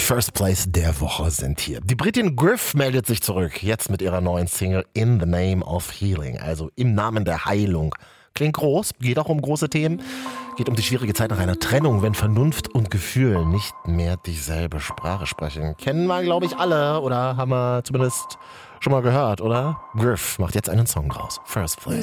First Place der Woche sind hier. Die Britin Griff meldet sich zurück, jetzt mit ihrer neuen Single In the Name of Healing, also im Namen der Heilung. Klingt groß, geht auch um große Themen, geht um die schwierige Zeit nach einer Trennung, wenn Vernunft und Gefühl nicht mehr dieselbe Sprache sprechen. Kennen wir, glaube ich, alle oder haben wir zumindest schon mal gehört, oder? Griff macht jetzt einen Song raus. First Place.